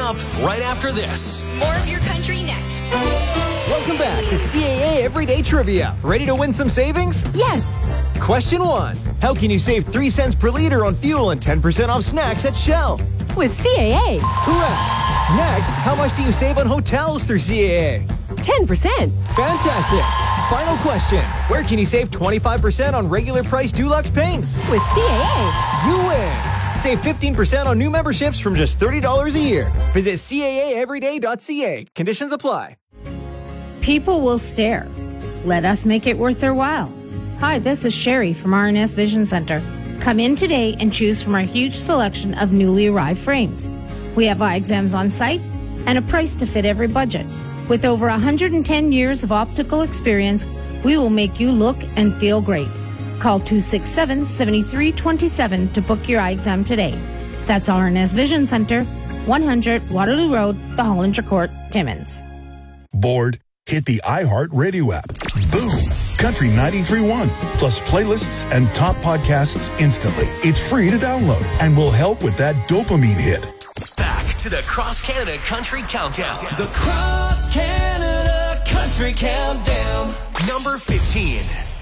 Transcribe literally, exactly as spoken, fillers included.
up right after this. More of your country next. Welcome back to C A A Everyday Trivia. Ready to win some savings? Yes. Question one. How can you save three cents per liter on fuel and ten percent off snacks at Shell? With C A A. Correct. Next, how much do you save on hotels through C A A? ten percent. Fantastic. Final question. Where can you save twenty-five percent on regular price Dulux paints? With C A A. You win. Save fifteen percent on new memberships from just thirty dollars a year. Visit C A A everyday dot C A. Conditions apply. People will stare. Let us make it worth their while. Hi, this is Sherry from R N S Vision Center. Come in today and choose from our huge selection of newly arrived frames. We have eye exams on site and a price to fit every budget. With over one hundred ten years of optical experience, we will make you look and feel great. Call two six seven, seven three two seven to book your eye exam today. That's R N S Vision Center, one hundred Waterloo Road, the Hollinger Court, Timmins. Bored? Hit the iHeartRadio app. Boom! Country ninety-three point one, plus playlists and top podcasts instantly. It's free to download and will help with that dopamine hit. Back to the Cross Canada Country Countdown. The Cross Canada Country Countdown. Number fifteen.